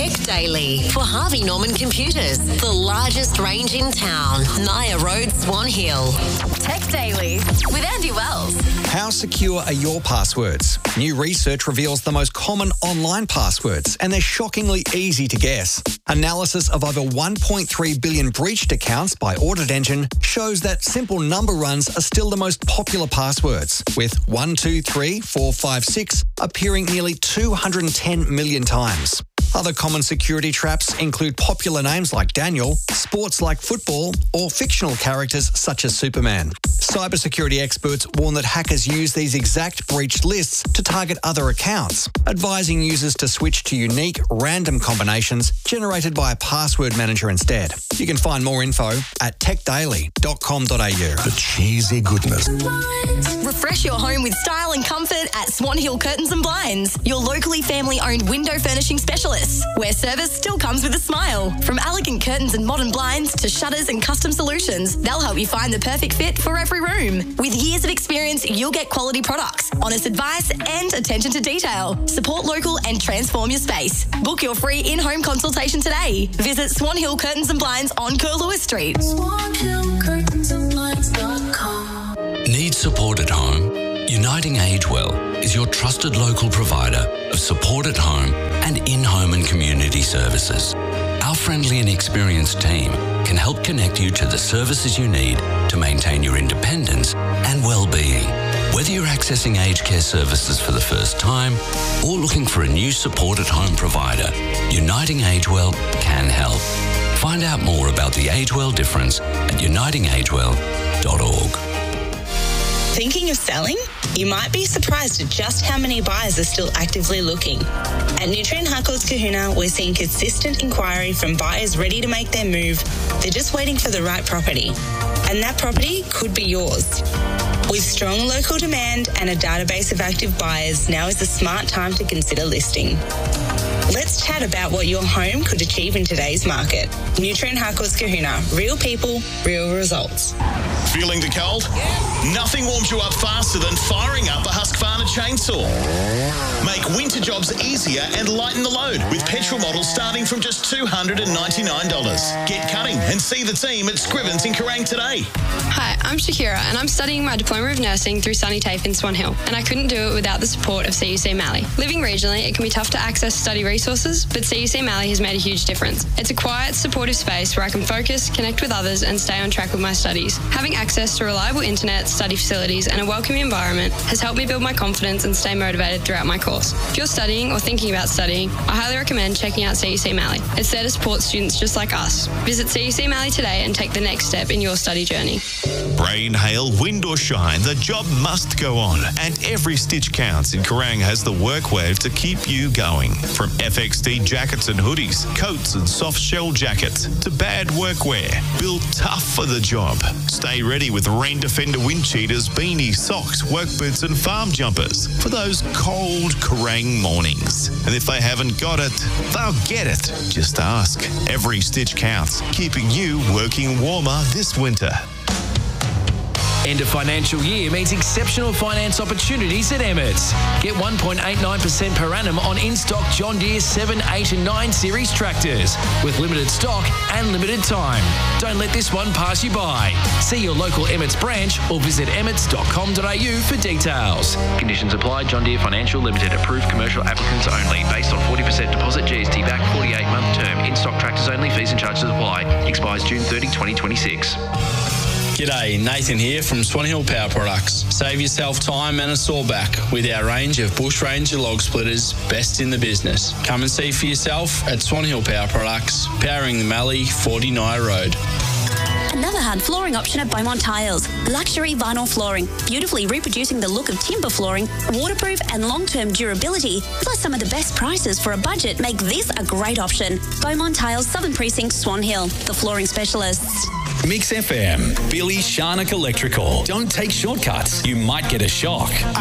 Tech Daily for Harvey Norman Computers, the largest range in town. Naya Road, Swan Hill. Tech Daily with Andy Wells. How secure are your passwords? New research reveals the most common online passwords, and they're shockingly easy to guess. Analysis of over 1.3 billion breached accounts by Audit Engine shows that simple number runs are still the most popular passwords, with 1, 2, 3, 4, 5, 6 appearing nearly 210 million times. Other common security traps include popular names like Daniel, sports like football, or fictional characters such as Superman. Cybersecurity experts warn that hackers use these exact breached lists to target other accounts, advising users to switch to unique, random combinations generated by a password manager instead. You can find more info at techdaily.com.au. The cheesy goodness. Refresh your home with style and comfort at Swan Hill Curtains and Blinds, your locally family-owned window furnishing specialists, where service still comes with a smile. From elegant curtains and modern blinds to shutters and custom solutions, they'll help you find the perfect fit for every room. With years of experience, you'll get quality products, honest advice, and attention to detail. Support local and transform your space. Book your free in-home consultation today. Visit Swan Hill Curtains and Blinds on Curlewis Street. SwanHillCurtainsandBlinds.com. Need support at home? Uniting Agewell is your trusted local provider of support at home and in-home and community services. Our friendly and experienced team can help connect you to the services you need to maintain your independence and well-being. Whether you're accessing aged care services for the first time or looking for a new support at home provider, Uniting Agewell can help. Find out more about the Agewell difference at unitingagewell.org. Thinking of selling? You might be surprised at just how many buyers are still actively looking. At Nutrien Harcourts Kahuna, we're seeing consistent inquiry from buyers ready to make their move. They're just waiting for the right property. And that property could be yours. With strong local demand and a database of active buyers, now is the smart time to consider listing. Let's chat about what your home could achieve in today's market. Nutrien Harcourts Kahuna. Real people, real results. Feeling the cold? Nothing warms you up faster than firing up a Husqvarna chainsaw. Make winter jobs easier and lighten the load with petrol models starting from just $299. Get cutting and see the team at Scrivens in Kerrang today. Hi, I'm Shakira and I'm studying my Diploma of Nursing through Sunny TAFE in Swan Hill, and I couldn't do it without the support of CUC Mally. Living regionally, it can be tough to access study resources, but CUC Mally has made a huge difference. It's a quiet, supportive space where I can focus, connect with others and stay on track with my studies. Having access to reliable internet, study facilities and a welcoming environment has helped me build my confidence and stay motivated throughout my course. If you're studying or thinking about studying, I highly recommend checking out CUC Mally. It's there to support students just like us. Visit CUC Mally today and take the next step in your study journey. Rain, hail, wind or shine, the job must go on, and every stitch counts in Kerrang has the workwave to keep you going. From FXD jackets and hoodies, coats and soft shell jackets, to bad workwear, built tough for the job. Stay ready with Rain Defender wind cheaters, beanies, socks, work boots and farm jumpers for those cold Kerrang mornings. And if they haven't got it, they'll get it. Just ask. Every stitch counts, keeping you working warmer this winter. End of financial year means exceptional finance opportunities at Emmett's. Get 1.89% per annum on in-stock John Deere 7, 8 and 9 series tractors with limited stock and limited time. Don't let this one pass you by. See your local Emmett's branch or visit emmets.com.au for details. Conditions apply. John Deere Financial Limited. Approved commercial applicants only. Based on 40% deposit, GST back, 48-month term. In-stock tractors only. Fees and charges apply. Expires June 30, 2026. G'day, Nathan here from Swan Hill Power Products. Save yourself time and a sawback with our range of Bush Ranger log splitters, best in the business. Come and see for yourself at Swan Hill Power Products, powering the Mallee 40 Nye Road. Another hard flooring option at Beaumont Tiles. Luxury vinyl flooring, beautifully reproducing the look of timber flooring, waterproof and long-term durability, plus some of the best prices for a budget make this a great option. Beaumont Tiles, Southern Precinct, Swan Hill, the flooring specialists. Mix FM, Billy Sharnock Electrical. Don't take shortcuts. You might get a shock.